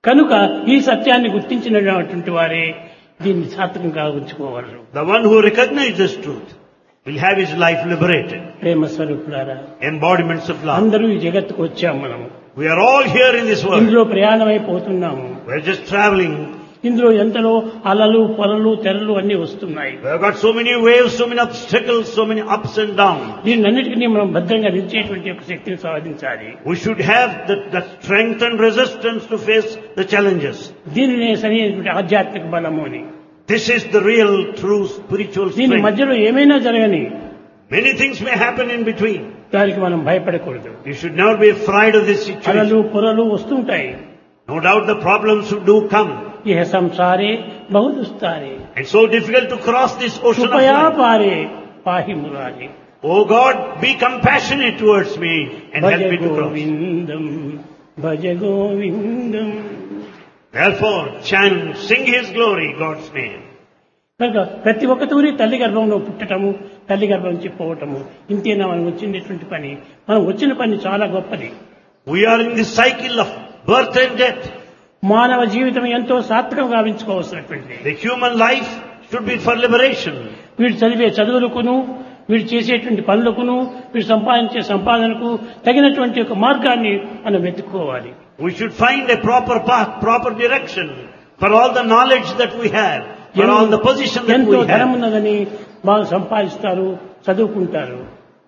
కనుక ఈ సత్యాన్ని గుర్తించినటువంటి వారే దీన్ని సార్థకంగా ఉంచుకోగలరు. The one who recognizes this truth will have his life liberated. ప్రేమ స్వరూపులారా, Embodiments of love. అందరూ ఈ జగత్తుకు వచ్చాము. మనము We are all here in this world. ఇందులో ప్రయాణమైపోతున్నాము. We are just traveling. ఇందులో ఎంతలో అలలు పొలలు తెరలు అన్ని వస్తున్నాయి. We have got so many waves, so many obstacles, so many ups and downs. దీన్నన్నిటికీ మనం భద్రంగా నిలిచేటువంటి ఒక శక్తిని సాధించాలి. We should have the strength and resistance to face the challenges. దీనినే సరైనటువంటి ఆధ్యాత్మిక బలము అని. This is the real, true spiritual దీని strength. మధ్యలో ఏమైనా జరగని Many things may happen in between. దానికి మనం భయపడకూడదు. You should never be afraid of this situation. అలలు పొరలు వస్తుంటాయి. No doubt the problems do come. ఇహ సంసారే బహుదుస్తారే It's so difficult to cross this ocean of కృపయా life. పారే పాహి Murari. Oh God, be compassionate towards me and Bhaja help me to cross. Govindam Bhaja Govindam. Therefore, chant, sing His glory, God's name. కనుక ప్రతి ఒక్కతూరి తల్లి గర్భంలో పుట్టటము, తల్లి గర్భం నుంచి పోవటము, ఇంతేనా మనం వచ్చినటువంటి పని. మనం వచ్చిన పని చాలా గొప్పది. We are in the cycle of birth and death. మానవ జీవితం ఎంతో సార్థకంగా గావించుకోవాల్సినటువంటిది. The human life should be for liberation. వీడు చదివే చదువులకును, వీడు చేసేటువంటి పనులకును, వీడు సంపాదించే సంపాదనకు తగినటువంటి ఒక మార్గాన్ని మనం వెతుక్కోవాలి. We should find a proper path, proper direction for all the knowledge that we have, for all the position that ఎంతో we ధనం have. ఉన్నదని బాగా సంపాదిస్తారు, చదువుకుంటారు.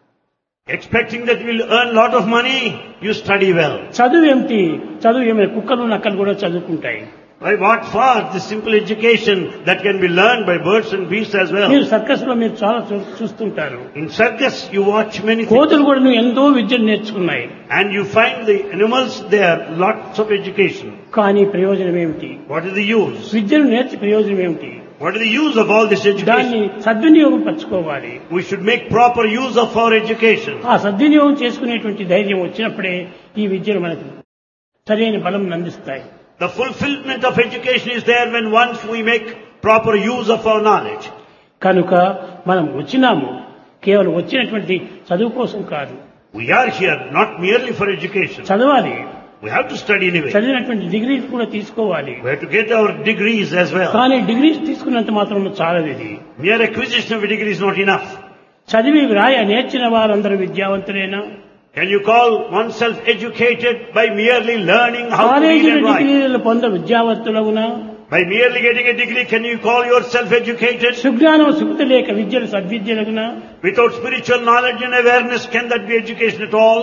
Expecting that we'll earn lot of money, you study well. చదువు ఏమిటి? చదువు ఏమైనా కుక్కలు నక్కలు కూడా చదువుకుంటాయి. By what for? The simple education that can be learned by birds and beasts as well. మీరు సర్కస్ లో మీరు చాలా చూస్తుంటారు. In circus, you watch many things. కోతులు కూడా ఎంతో విద్యను నేర్చుకున్నాయి. And you find the animals there, lots of education. కానీ ప్రయోజనం ఏమిటి? What is the use? విద్యను నేర్చి ప్రయోజనం ఏమిటి? What is the use of all this దాన్ని education? సద్వినియోగం పరచుకోవాలి. We should make proper use of our education. ఆ సద్వినియోగం చేసుకునేటువంటి ధైర్యం వచ్చినప్పుడే ఈ విద్యను మనకు సరైన బలం అందిస్తాయి. The fulfillment of education is there when once we make proper use of our knowledge. కనుక మనం వచ్చినాము కేవలం వచ్చినటువంటి చదువు కోసం కాదు. We are here not merely for education. చదవాలి. We have to study anyway. చదివినటువంటి డిగ్రీస్ కూడా తీసుకోవాలి. We have to get our degrees as well. కానీ డిగ్రీస్ తీసుకున్నంత మాత్రం చాలదు. ఇది Mere acquisition of a degree is not enough. చదివి వ్రాయ నేర్చిన వారందరూ విద్యావంతులేనా? Can you call oneself educated by merely learning how to read కాలేజీల and write? డిగ్రీలు పొంద విద్యావంతులవునా? By merely getting a degree, can you call yourself educated? సుజ్ఞానం సుఖత లేక విద్యలు సద్విద్యలగునా? Without spiritual knowledge and awareness, can that be education at all?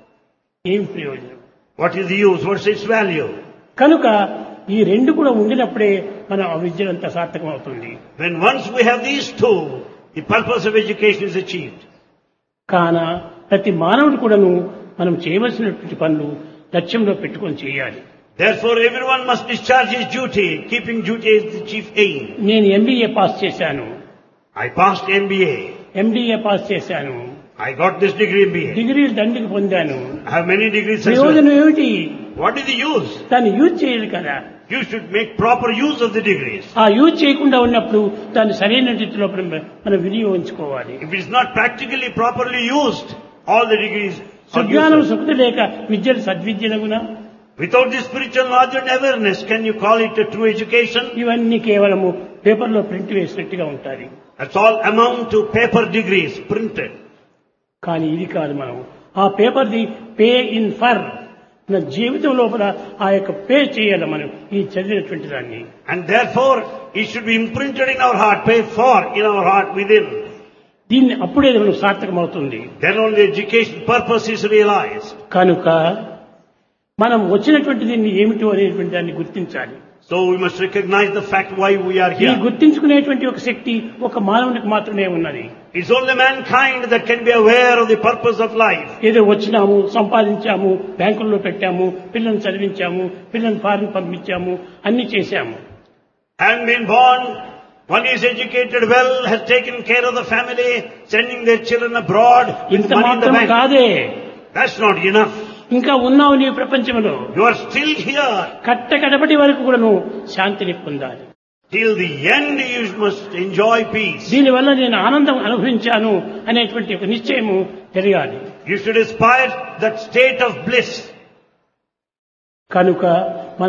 ఏం ప్రయోజనం? What is the use? What's its value? కనుక ఈ రెండు కూడా ఉండినప్పుడే మనం ఆ విద్యలంతా సార్థకం అవుతుంది. When once we have these two, the purpose of education is achieved. కాన ప్రతి మానవుడు కూడాను మనం చేయవలసినటువంటి పనులు లక్ష్యంలో పెట్టుకొని చేయాలి. Therefore, everyone must discharge his duty. Keeping duty is the chief aim. నేను ఎంబీఏ పాస్ చేశాను, I passed MBA. MDA pass చేశాను, I got this degree MBA. డిగ్రీలు దండికి పొందాను. I have many degrees as well. ప్రయోజనం ఏమిటి? What is the use? దాన్ని use చేయాలి కదా. You should make proper use of the degrees. ఆ యూజ్ చేయకుండా ఉన్నప్పుడు దాన్ని సరైన రీతిలో మనం వినియోగించుకోవాలి. If it is not practically properly used, all the degrees are సుజ్ఞానం useless. సుఖత లేక విద్యలు సద్విద్యలగునా? Without this spiritual knowledge and awareness, can you call it a true education? ఇవన్నీ కేవలము పేపర్లో ప్రింట్ వేసినట్టుగా ఉంటాయి. That's all amount to paper degrees printed. కానీ ఇది కాదు. మనం ఆ పేపర్ది పే ఇన్ ఫర్ మన జీవితం లోపల ఆ యొక్క పే చేయాలి మనం ఈ చదివినటువంటి దాన్ని. And therefore, it should be imprinted in our heart, paid for in our heart within. దీన్ని అప్పుడే మనం సార్థకమవుతుంది. Then only education purpose is realized. కనుక మనం వచ్చినటువంటి దీన్ని ఏమిటో అనేటువంటి దాన్ని గుర్తించాలి. So we must recognize the fact why we are ఈ here. గుర్తించుకునేటువంటి ఒక శక్తి ఒక మానవునికి మాత్రమే ఉన్నది. It's only mankind that can be aware of the purpose of life. ఏదో వచ్చినాము, సంపాదించాము, బ్యాంకుల్లో పెట్టాము, పిల్లల్ని చదివించాము, పిల్లల్ని ఫారిన్ పంపించాము, అన్ని చేశాము. Having been born, one is educated well, has taken care of the family, sending their children abroad with ఇంత money in the మాత్రం bank. కాదే. That's not enough. ఇంకా ఉన్నావు నీ ప్రపంచంలో. You are still here. కట్టకడపటి వరకు కూడా నువ్వు శాంతిని పొందాలి. Till the end you must enjoy peace. దీనివల్ల నేను ఆనందం అనుభవించాను అనేటువంటి ఒక నిశ్చయము తెలియాలి. You should aspire that state of bliss. కనుక